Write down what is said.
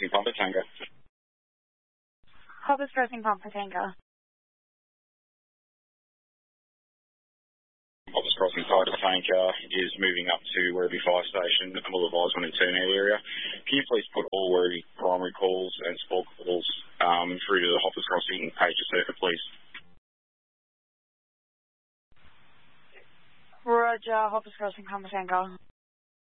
Crossing Pumper Tango. Hoppers Crossing Pumper Tango. Hoppers Crossing Tiger Tanker is moving up to Werribee Fire Station and will advise when in turn area. Can you please put all Werribee primary calls and support calls through to the Hoppers Crossing pager circuit, please? Roger, Hoppers Crossing Pumper Tango.